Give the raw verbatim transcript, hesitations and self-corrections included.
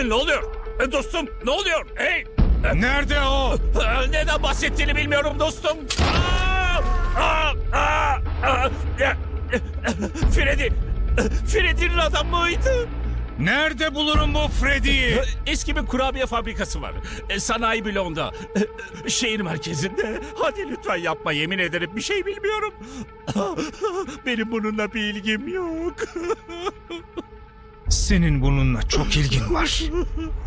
Ne oluyor? E, Dostum ne oluyor? Hey! Nerede o? Aa, Neden bahsettiğini bilmiyorum dostum. Aa! Aa! Aa! Aa! Ya! Freddy! Freddy'nin adamıydı. Nerede bulurum bu Freddy'yi? Eski bir kurabiye fabrikası var. E, Sanayi bloğunda. E, Şehir merkezinde. Hadi lütfen yapma, yemin ederim bir şey bilmiyorum. Benim bununla bir ilgim yok. Senin bununla çok ilgin var.